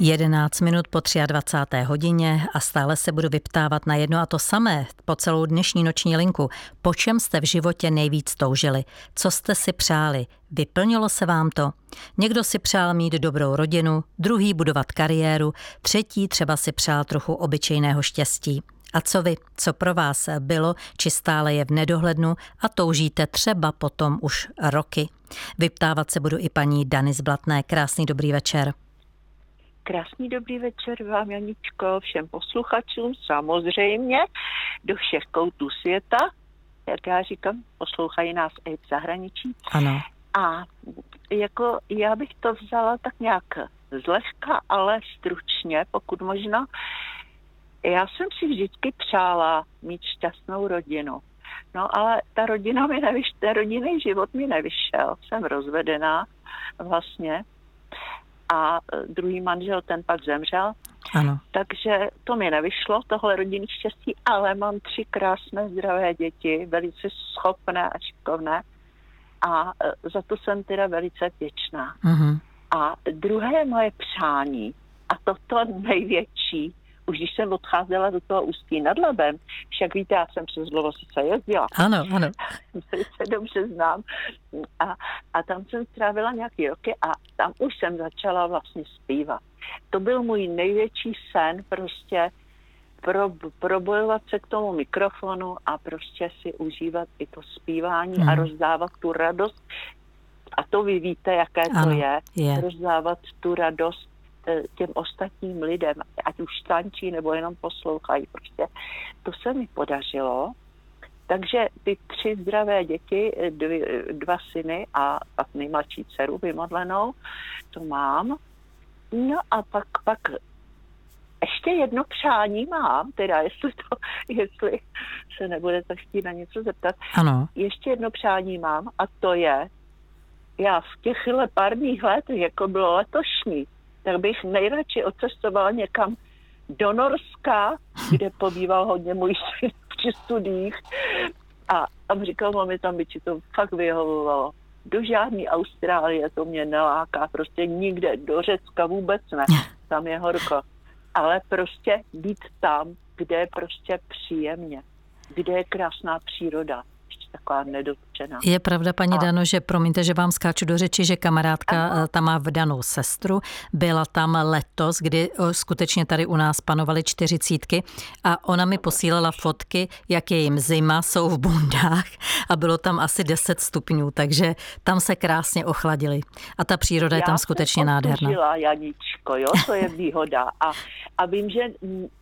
11 minut po 23. hodině a stále se budu vyptávat na jedno a to samé po celou dnešní noční linku. Po čem jste v životě nejvíc toužili? Co jste si přáli? Vyplnilo se vám to? Někdo si přál mít dobrou rodinu, druhý budovat kariéru, třetí třeba si přál trochu obyčejného štěstí. A co vy? Co pro vás bylo, či stále je v nedohlednu a toužíte třeba potom už roky? Vyptávat se budu i paní Dany z Blatné. Krásný dobrý večer. Krásný dobrý večer vám, Janičko, všem posluchačům, samozřejmě do všech koutů světa, jak já říkám, poslouchají nás i v zahraničí. Ano. A jako já bych to vzala tak nějak zlehka, ale stručně, pokud možno. Já jsem si vždycky přála mít šťastnou rodinu. No ale ta rodina ten rodinný život mi nevyšel. Jsem rozvedená vlastně. A druhý manžel, ten pak zemřel. Ano. Takže to mi nevyšlo, tohle rodinný štěstí, ale mám 3 krásné zdravé děti, velice schopné a šikovné. A za to jsem teda velice vděčná. Uh-huh. A druhé moje přání, a toto největší, už když jsem odcházela do toho Ústí nad Labem, však víte, já jsem přes Lovosice jezdila. Ano, ano. Velice dobře znám. A tam jsem strávila nějaký roky a tam už jsem začala vlastně zpívat. To byl můj největší sen, prostě probojovat se k tomu mikrofonu a prostě si užívat i to zpívání a rozdávat tu radost. A to vy víte, jaké to je. Rozdávat tu radost těm ostatním lidem, ať už tančí nebo jenom poslouchají. Prostě to se mi podařilo. Takže ty 3 zdravé děti, 2 syny a pak nejmladší dceru vymodlenou, to mám. No a pak ještě jedno přání mám, teda jestli se nebudete chtít na něco zeptat. Ano. Ještě jedno přání mám a to je, já v těchhle párních letech, jako bylo letošní, tak bych nejradši odcestovala někam do Norska, kde pobýval hodně můj syn při studiích. A tam říkal, mami, tam by ti to fakt vyhovovalo. Do žádný Austrálie to mě neláká, prostě nikde, do Řecka vůbec ne, tam je horko. Ale prostě být tam, kde je prostě příjemně, kde je krásná příroda. Taková nedotčená. Je pravda, paní Dano, že promiňte, že vám skáču do řeči, že kamarádka tam má vdanou sestru, byla tam letos, kdy skutečně tady u nás panovaly 40 a ona mi posílala fotky, jak je jim zima, jsou v bundách a bylo tam asi 10 stupňů, takže tam se krásně ochladili. A ta příroda je tam skutečně nádherná. Já jsem Janičko, jo, to je výhoda. A vím, že